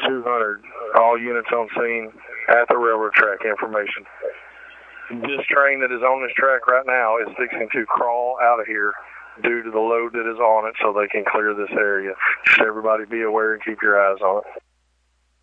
200, all units on scene at the railroad track information. This train that is on this track right now is fixing to crawl out of here due to the load that is on it so they can clear this area. Just everybody be aware and keep your eyes on it.